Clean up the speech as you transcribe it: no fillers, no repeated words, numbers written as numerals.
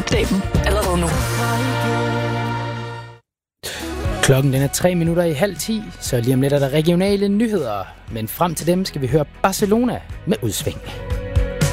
Opdag dem allerede nu. Klokken den er 9:03, så lige om lidt er der regionale nyheder. Men frem til dem skal vi høre Barcelona med udsving.